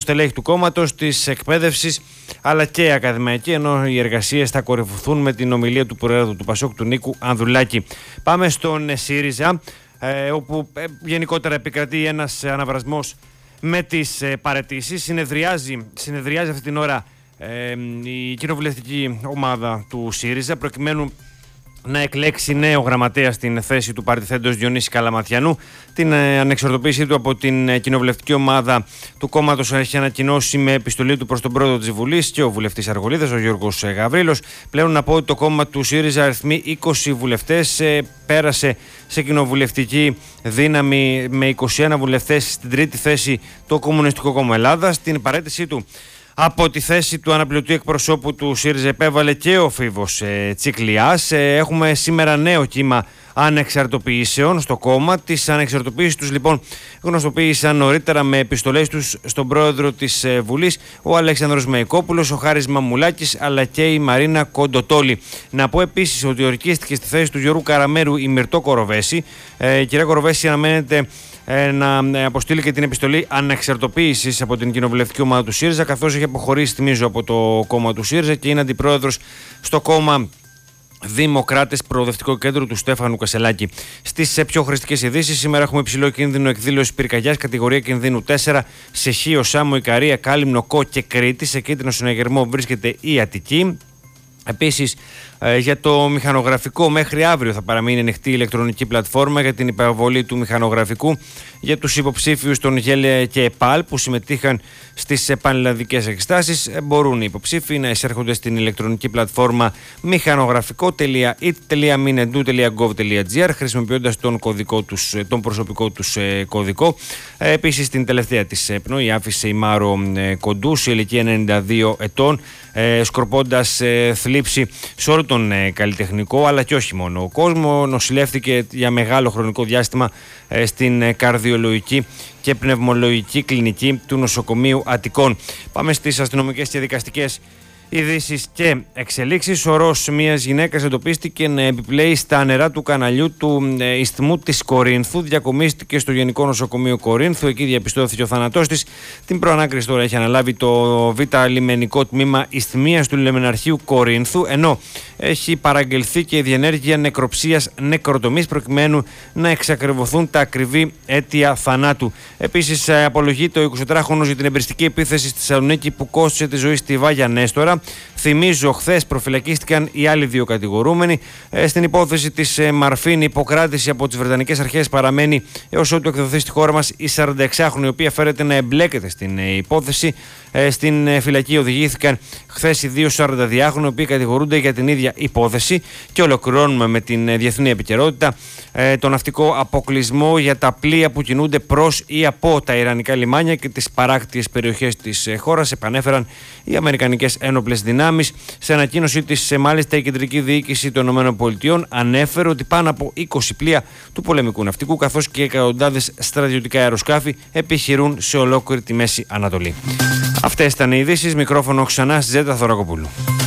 στελέχη του κόμματος, της εκπαίδευσης αλλά και ακαδημαϊκή, ενώ οι εργασίες θα κορυφωθούν με την ομιλία του Προέδρου του Πασόκ, του Νίκου Ανδρουλάκη. Πάμε στον ΣΥΡΙΖΑ, όπου γενικότερα επικρατεί ένας αναβρασμός με τις παραιτήσεις. Συνεδριάζει αυτή την ώρα η κοινοβουλευτική ομάδα του ΣΥΡΙΖΑ προκειμένου να εκλέξει νέο γραμματέα στην θέση του παρτιθέντος Διονύση Καλαματιανού. Την ανεξαρτοποίησή του από την κοινοβουλευτική ομάδα του κόμματος έχει ανακοινώσει με επιστολή του προς τον πρόεδρο της Βουλής και ο βουλευτής Αργολίδας, ο Γιώργος Γαβρίλος. Πλέον να πω ότι το κόμμα του ΣΥΡΙΖΑ αριθμεί 20 βουλευτές, πέρασε σε κοινοβουλευτική δύναμη με 21 βουλευτές στην τρίτη θέση το Κομμουνιστικό Κόμμα Ελλάδας. Την παραίτησή του από τη θέση του αναπληρωτή εκπροσώπου του ΣΥΡΙΖΑ επέβαλε και ο Φίβος Τσικλιάς. Έχουμε σήμερα νέο κύμα ανεξαρτοποιήσεων στο κόμμα. Τις ανεξαρτοποιήσεις τους λοιπόν γνωστοποίησαν νωρίτερα με επιστολές τους στον πρόεδρο της Βουλής, ο Αλέξανδρος Μεϊκόπουλος, ο Χάρης Μαμουλάκης αλλά και η Μαρίνα Κοντοτόλη. Να πω επίσης ότι ορκίστηκε στη θέση του Γιώργου Καραμέρου η Μυρτώ Κοροβέση. Η κυρία Κοροβέση αναμένεται να αποστείλει και την επιστολή ανεξαρτοποίησης από την κοινοβουλευτική ομάδα του ΣΥΡΙΖΑ, καθώς έχει αποχωρήσει, θυμίζω, από το κόμμα του ΣΥΡΙΖΑ και είναι αντιπρόεδρος στο κόμμα Δημοκράτες Προοδευτικό Κέντρο του Στέφανου Κασελάκη. Στις πιο χρηστικές ειδήσεις, σήμερα έχουμε υψηλό κίνδυνο εκδήλωση πυρκαγιάς, κατηγορία κινδύνου 4 σε Χίο, Σάμο, Ικαρία, Κάλυμνο, Κο και Κρήτη. Σε κίτρινο συναγερμό βρίσκεται η Αττική. Επίσης, για το μηχανογραφικό, μέχρι αύριο θα παραμείνει ανοιχτή η ηλεκτρονική πλατφόρμα για την υποβολή του μηχανογραφικού για τους υποψήφιους των ΓΕΛ και ΕΠΑΛ που συμμετείχαν στις πανελλαδικές εξετάσεις. Μπορούν οι υποψήφοι να εισέρχονται στην ηλεκτρονική πλατφόρμα michanographico.it.minedu.gov.gr χρησιμοποιώντας τον προσωπικό τους κωδικό. Επίσης, την τελευταία της πνοή άφησε η Μάρο Κοντού σε ηλικία 92 ετών, σκορπώντας θλίψη σε όλο τον καλλιτεχνικό αλλά και όχι μόνο ο κόσμο. Νοσηλεύτηκε για μεγάλο χρονικό διάστημα στην καρδιολογική και πνευμολογική κλινική του νοσοκομείου Αττικών. Πάμε στις αστυνομικές και δικαστικές ειδήσεις και εξελίξεις. Ο ορός μιας γυναίκας εντοπίστηκε να επιπλέει στα νερά του καναλιού του ισθμού της Κορίνθου. Διακομίστηκε στο Γενικό Νοσοκομείο Κορίνθου. Εκεί διαπιστώθηκε ο θάνατός της. Την προανάκριση τώρα έχει αναλάβει το Β' Λιμενικό Τμήμα Ισθμίας του Λιμεναρχείου Κορίνθου, ενώ έχει παραγγελθεί και η διενέργεια νεκροψίας νεκροτομής προκειμένου να εξακριβωθούν τα ακριβή αίτια θανάτου. Επίσης, απολογείται ο 24χρονος για την εμπριστική επίθεση στη Θεσσαλονίκη που κόστησε τη ζωή στη Βάγια Νέστορα. Θυμίζω, χθες προφυλακίστηκαν οι άλλοι δύο κατηγορούμενοι. Στην υπόθεση της Μαρφίν, η υποκράτηση από τις Βρετανικές αρχές παραμένει έως ότου εκδοθεί στη χώρα μας η 46χρονη, η οποία φέρεται να εμπλέκεται στην υπόθεση. Στην φυλακή οδηγήθηκαν χθες οι δύο 42χρονοι, οι οποίοι κατηγορούνται για την ίδια υπόθεση. Και ολοκληρώνουμε με την διεθνή επικαιρότητα. Τον ναυτικό αποκλεισμό για τα πλοία που κινούνται προς ή από τα ιρανικά λιμάνια και τις παράκτιες περιοχές της χώρας, επανέφεραν οι αμερικανικές ένοπλες δυνάμεις. Σε ανακοίνωσή της, μάλιστα, η Κεντρική Διοίκηση των ΗΠΑ ανέφερε ότι πάνω από 20 πλοία του πολεμικού ναυτικού καθώς και εκατοντάδες στρατιωτικά αεροσκάφη επιχειρούν σε ολόκληρη τη Μέση Ανατολή. Αυτές ήταν οι ειδήσεις. Μικρόφωνο ξανά στη Ζέτα Θωρακοπούλου.